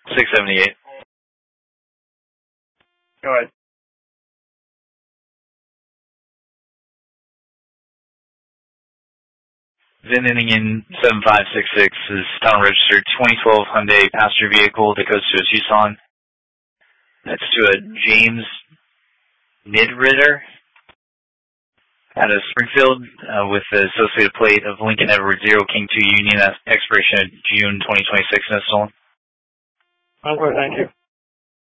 678. Go ahead. VIN ending in 7566 is title registered 2012 Hyundai passenger vehicle that goes to a Tucson. That's to a James Nidritter out of Springfield with the associated plate of Lincoln Edward 0 King 2 Union, expiration of June 2026 and so on. Okay, thank you.